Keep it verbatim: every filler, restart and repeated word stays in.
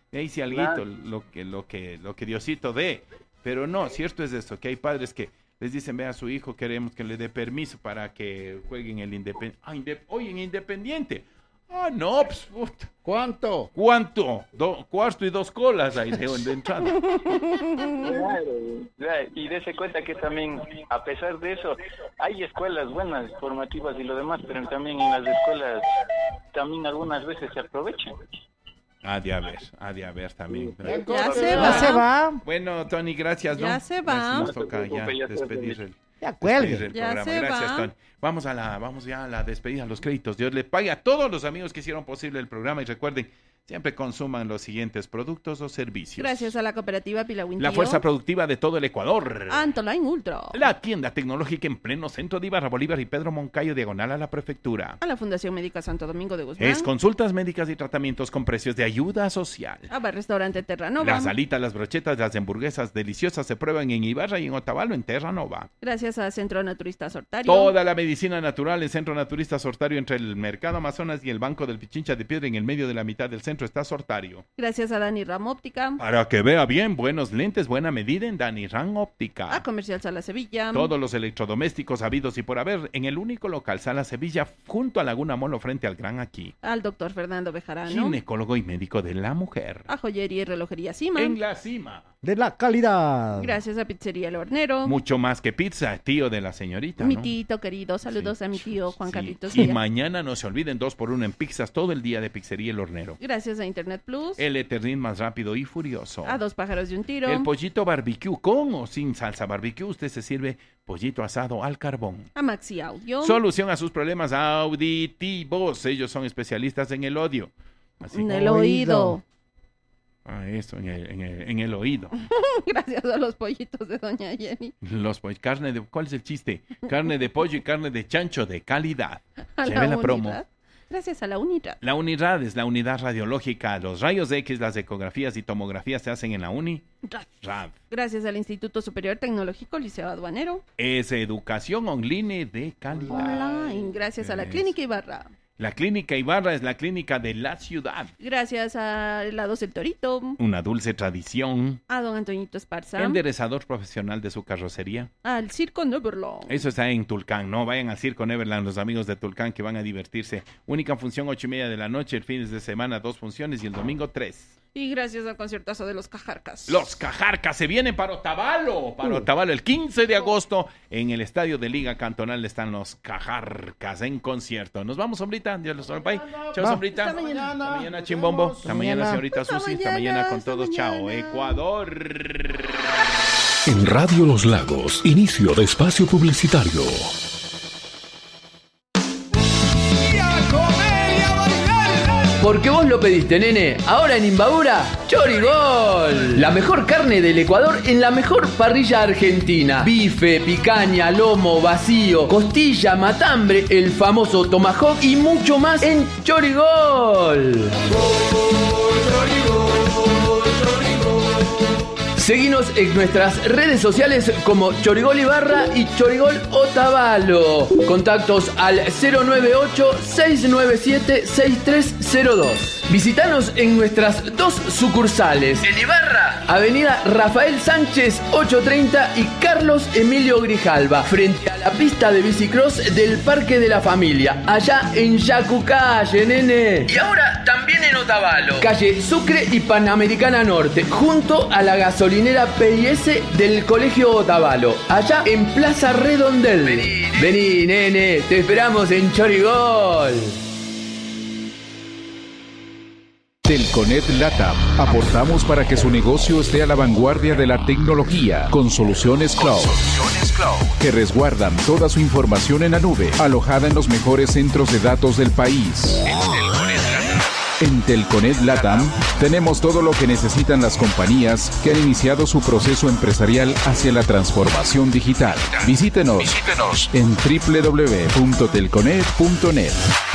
ahí sí alguito, lo que, lo que, lo que Diosito dé. Pero no, cierto es esto, que hay padres que les dicen, ve a su hijo, queremos que le dé permiso para que jueguen el Independiente. Ah, indep oye, en Independiente. Ah, no, pues, puta. ¿Cuánto? ¿Cuánto? Do cuarto y dos colas ahí de, de entrada. Claro, y dése cuenta que también, a pesar de eso, hay escuelas buenas, formativas y lo demás, pero también en las escuelas, también algunas veces se aprovechan. Ha de haber, ha de haber también. Ya, ya se va. se va. Bueno, Tony, gracias, ¿no? Ya se va. Nos toca ya despedir el, ya cuelgue. despedir el ya programa. se Gracias, va. Tony. Vamos a la, vamos ya a la despedida, a los créditos. Dios le pague a todos los amigos que hicieron posible el programa y recuerden, siempre consuman los siguientes productos o servicios. Gracias a la cooperativa Pilagüintío. La fuerza productiva de todo el Ecuador. Antoline Ultra. La tienda tecnológica en pleno centro de Ibarra, Bolívar y Pedro Moncayo, diagonal a la prefectura. A la Fundación Médica Santo Domingo de Guzmán. Es consultas médicas y tratamientos con precios de ayuda social. A Bar Restaurante Terranova. Las alitas, las brochetas, las hamburguesas deliciosas se prueban en Ibarra y en Otavalo, en Terranova. Gracias a Centro Naturista Sortario. Toda la medicina natural en Centro Naturista Sortario, entre el Mercado Amazonas y el Banco del Pichincha de Piedra, en el medio de la mitad del centro está Sortario. Gracias a Dani Ram Óptica. Para que vea bien, buenos lentes, buena medida en Dani Ram Óptica. A Comercial Sala Sevilla. Todos los electrodomésticos habidos y por haber en el único local Sala Sevilla, junto a Laguna Molo, frente al Gran Aquí. Al doctor Fernando Bejarano. Ginecólogo y médico de la mujer. A Joyería y Relojería Cima. En la cima. De la calidad. Gracias a Pizzería El Hornero. Mucho más que pizza, tío de la señorita, Mi ¿no? tito querido, saludos Sí, a mi tío Juan sí. Carlitos Y Villa. mañana no se olviden, dos por uno en pizzas, todo el día de Pizzería El Hornero. Gracias a Internet Plus. El Eternín más rápido y furioso. A Dos Pájaros de un Tiro. El pollito barbecue, con o sin salsa barbecue, usted se sirve pollito asado al carbón. A Maxi Audio. Solución a sus problemas auditivos, ellos son especialistas en el audio. Así. En el oído. Ah, eso, en el, en el, en el oído. Gracias a los pollitos de Doña Jenny. Los pollos, carne de, ¿cuál es el chiste? Carne de pollo y carne de chancho de calidad. A Lleve la Unidad. promo. Gracias a la Unidad. La unidad es la unidad radiológica. Los rayos X, las ecografías y tomografías se hacen en la uni. Rad. Rad. Gracias al Instituto Superior Tecnológico Liceo Aduanero. Es educación online de calidad. Online. Gracias a la Es. Clínica Ibarra. La clínica Ibarra es la clínica de la ciudad. Gracias a Helados El Torito. Una dulce tradición. A Don Antoñito Esparza. Enderezador profesional de su carrocería. Al Circo Neverland. Eso está en Tulcán, no vayan al Circo Neverland, los amigos de Tulcán que van a divertirse. Única función ocho y media de la noche, el fines de semana dos funciones y el domingo tres. Y gracias al conciertazo de los Cajarcas. Los Cajarcas se vienen para Otavalo, para Otavalo el quince de agosto en el estadio de Liga Cantonal están los Cajarcas en concierto. Nos vamos, sombrita, Dios los bendiga. Chao, Va. sombrita. Hasta mañana. Hasta mañana, Chimbombo. Hasta Hasta mañana, mañana. señorita Hasta Susi. Hasta mañana, mañana con hasta todos. Chao, mañana. Ecuador. En Radio Los Lagos, inicio de espacio publicitario. Porque vos lo pediste, nene. Ahora en Imbabura, Chorigol. La mejor carne del Ecuador en la mejor parrilla argentina. Bife, picaña, lomo, vacío, costilla, matambre, el famoso tomahawk y mucho más en Chorigol. Seguinos en nuestras redes sociales como Chorigol Ibarra y Chorigol Otavalo. Contactos al cero nueve ocho, seis nueve siete, seis tres cero dos. Visítanos en nuestras dos sucursales. En Ibarra, Avenida Rafael Sánchez ochocientos treinta y Carlos Emilio Grijalva, frente a la pista de bicicross del Parque de la Familia, allá en Yacucalle, nene. Y ahora también en Otavalo, calle Sucre y Panamericana Norte, junto a la gasolinera P I S del Colegio Otavalo, allá en Plaza Redondel. Vení, Vení nene, te esperamos en Chorigol. Telconet Latam. Aportamos para que su negocio esté a la vanguardia de la tecnología con soluciones cloud, que resguardan toda su información en la nube, alojada en los mejores centros de datos del país. En Telconet Latam tenemos todo lo que necesitan las compañías que han iniciado su proceso empresarial hacia la transformación digital. Visítenos, Visítenos. en doble u doble u doble u punto telconet punto net.